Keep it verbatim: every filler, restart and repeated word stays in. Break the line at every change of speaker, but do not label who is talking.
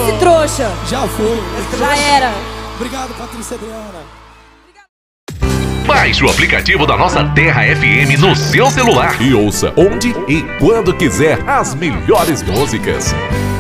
esse trouxa.
Já foi.
Já era.
Obrigado, Patrícia Adriana.
Baixe o aplicativo da nossa Terra F M no seu celular e ouça onde e quando quiser as melhores músicas.